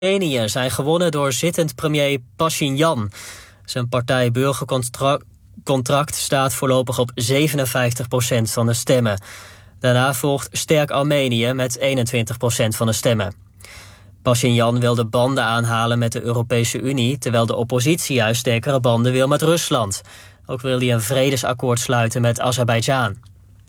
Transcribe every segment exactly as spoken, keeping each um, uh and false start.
Armenië zijn gewonnen door zittend premier Pashinyan. Zijn partij Burgercontract staat voorlopig op zevenenvijftig procent van de stemmen. Daarna volgt Sterk Armenië met eenentwintig procent van de stemmen. Pashinyan wil de banden aanhalen met de Europese Unie, terwijl de oppositie juist sterkere banden wil met Rusland. Ook wil hij een vredesakkoord sluiten met Azerbeidzjan.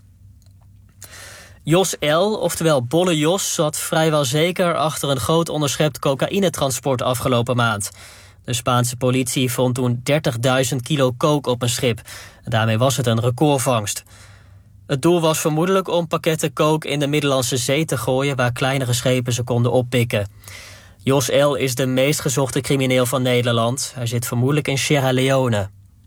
Jos L., oftewel Bolle Jos, zat vrijwel zeker achter een groot onderschept cocaïnetransport afgelopen maand. De Spaanse politie vond toen dertigduizend kilo coke op een schip. En daarmee was het een recordvangst. Het doel was vermoedelijk om pakketten coke in de Middellandse Zee te gooien, waar kleinere schepen ze konden oppikken. Jos L. is de meest gezochte crimineel van Nederland. Hij zit vermoedelijk in Sierra Leone.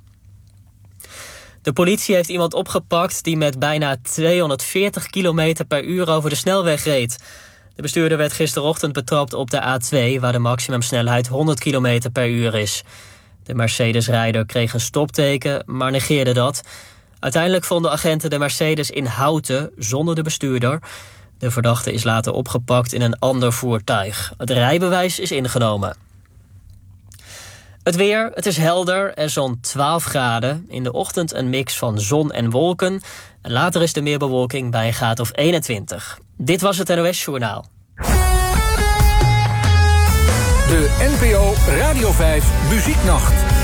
De politie heeft iemand opgepakt die met bijna tweehonderdveertig kilometer per uur over de snelweg reed. De bestuurder werd gisterochtend betrapt op de A twee, waar de maximumsnelheid honderd kilometer per uur is. De Mercedes-rijder kreeg een stopteken, maar negeerde dat. Uiteindelijk vonden agenten de Mercedes in Houten, zonder de bestuurder. De verdachte is later opgepakt in een ander voertuig. Het rijbewijs is ingenomen. Het weer, het is helder en zo'n twaalf graden. In de ochtend een mix van zon en wolken. En later is er meer bewolking bij een graad of eenentwintig. Dit was het N O S-journaal. De N P O Radio vijf Muzieknacht.